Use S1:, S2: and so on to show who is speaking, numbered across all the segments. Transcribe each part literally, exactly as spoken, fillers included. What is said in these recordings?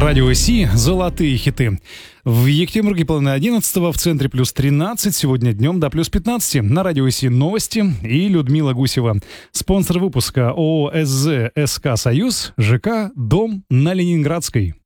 S1: Радио Си «Золотые хиты». В Екатеринбурге половина одиннадцатого, в центре плюс тринадцать, сегодня днем до плюс пятнадцати. На Радио Си новости и Людмила Гусева. Спонсор выпуска ООО СЗ СК «Союз», ЖК «Дом» на Ленинградской.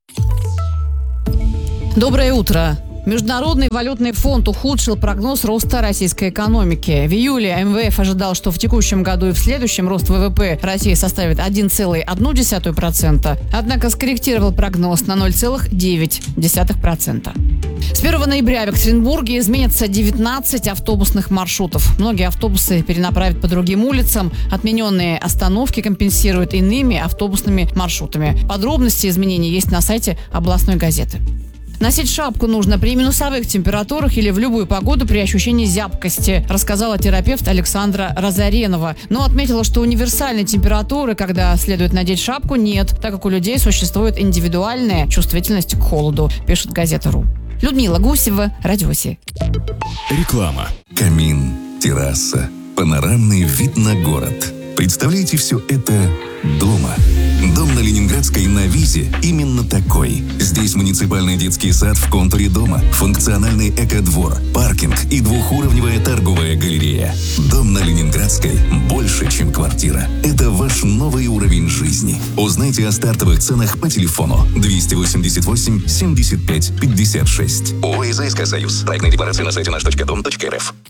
S2: Доброе утро. Международный валютный фонд ухудшил прогноз роста российской экономики. В июле эм вэ эф ожидал, что в текущем году и в следующем рост вэ вэ пэ России составит один целых одна десятая процента, однако скорректировал прогноз на ноль целых девять десятых процента. С первого ноября в Екатеринбурге изменятся девятнадцать автобусных маршрутов. Многие автобусы перенаправят по другим улицам. Отмененные остановки компенсируют иными автобусными маршрутами. Подробности изменений есть на сайте областной газеты. Носить шапку нужно при минусовых температурах или в любую погоду при ощущении зябкости, рассказала терапевт Александра Разоренова. Но отметила, что универсальной температуры, когда следует надеть шапку, нет, так как у людей существует индивидуальная чувствительность к холоду, пишет газета.ру. Людмила Гусева, Радио Си.
S3: Реклама. Камин, терраса, панорамный вид на город. Представляете все это дома. Дом на Ленинградской на Визе именно такой. Здесь муниципальный детский сад в контуре дома, функциональный экодвор, паркинг и двухуровневая торговая галерея. Дом на Ленинградской больше, чем квартира. Это ваш новый уровень жизни. Узнайте о стартовых ценах по телефону двести восемьдесят восемь семьдесят пять пятьдесят шесть. ООО СК «Союз». Проектная декларация на сайте наш точка дом точка эр эф.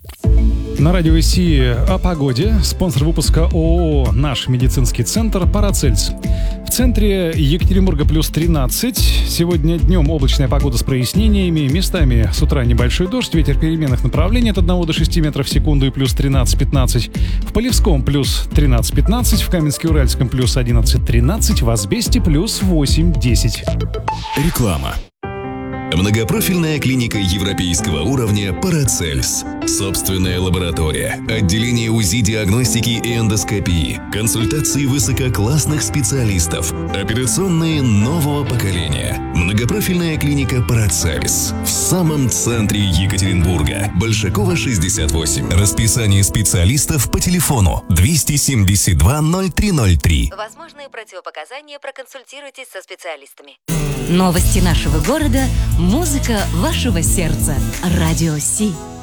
S1: На Радио Си о погоде. Спонсор выпуска ООО «Наш медицинский центр» «Парацельс». В центре Екатеринбурга плюс тринадцать. Сегодня днем облачная погода с прояснениями. Местами с утра небольшой дождь. Ветер переменных направлений от одного до шести метров в секунду и плюс тринадцать-пятнадцать. В Полевском плюс тринадцать-пятнадцать. В Каменске-Уральском плюс одиннадцать-тринадцать. В Асбесте плюс восемь-десять.
S3: Реклама. Многопрофильная клиника европейского уровня «Парацельс». Собственная лаборатория, отделение УЗИ-диагностики и эндоскопии, консультации высококлассных специалистов, операционные нового поколения. Многопрофильная клиника «Парацельс» в самом центре Екатеринбурга. Большакова, шестьдесят восемь. Расписание специалистов по телефону двести семьдесят два ноль три ноль три.
S4: Возможные противопоказания, проконсультируйтесь со специалистами.
S5: Новости нашего города, музыка вашего сердца. Радио Си.